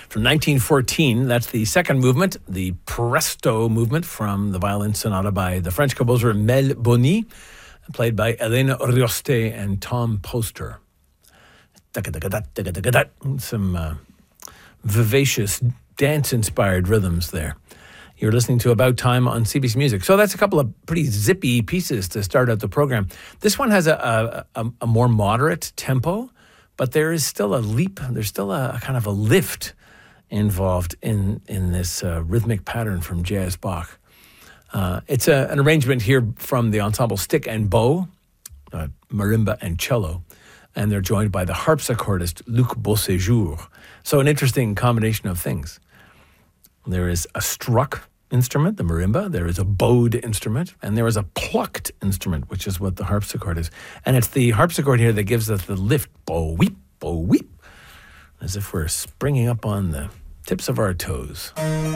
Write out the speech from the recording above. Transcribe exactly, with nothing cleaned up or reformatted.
from nineteen fourteen. That's the second movement, the Presto movement from the violin sonata by the French composer Mel Boni, played by Hélène Rioste and Tom Poster. Some uh, vivacious dance-inspired rhythms there. You're listening to About Time on C B C Music. So that's a couple of pretty zippy pieces to start out the program. This one has a, a, a more moderate tempo, but there is still a leap. There's still a, a kind of a lift involved in, in this uh, rhythmic pattern from J S. Bach. Uh, it's a, an arrangement here from the ensemble Stick and Bow, uh, marimba and cello, and they're joined by the harpsichordist Luc Beauséjour. So an interesting combination of things. There is a struck instrument, the marimba. There is a bowed instrument. And there is a plucked instrument, which is what the harpsichord is. And it's the harpsichord here that gives us the lift. Bow-weep, bow-weep. As if we're springing up on the tips of our toes.